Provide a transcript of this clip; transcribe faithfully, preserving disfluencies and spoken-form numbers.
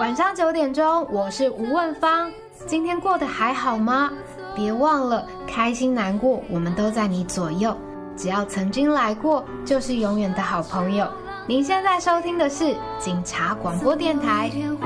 晚上九点钟，我是吴问芳。今天过得还好吗？别忘了，开心难过，我们都在你左右。只要曾经来过，就是永远的好朋友。您现在收听的是警察广播电台。